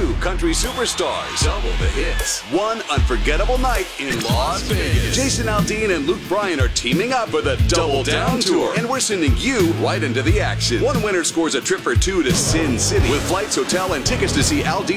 two country superstars. Double the hits. One unforgettable night in Las Vegas. Jason Aldean and Luke Bryan are teaming up for the Double Down Tour, and we're sending you right into the action. One winner scores a trip for two to Sin City with flights, hotel, and tickets to see Aldean